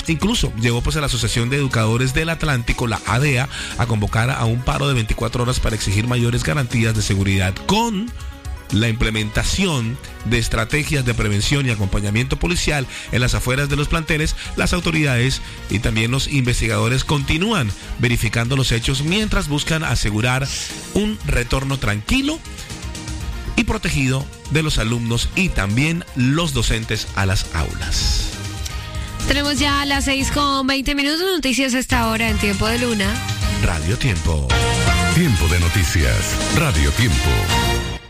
incluso llevó pues a la Asociación de Educadores del Atlántico, la ADEA, a convocar a un paro de 24 horas para exigir mayores garantías de seguridad con la implementación de estrategias de prevención y acompañamiento policial en las afueras de los planteles. Las autoridades y también los investigadores continúan verificando los hechos mientras buscan asegurar un retorno tranquilo y protegido de los alumnos y también los docentes a las aulas. Tenemos ya las 6:20, noticias a esta hora en Tiempo de Luna. Radio Tiempo. Tiempo de noticias. Radio Tiempo.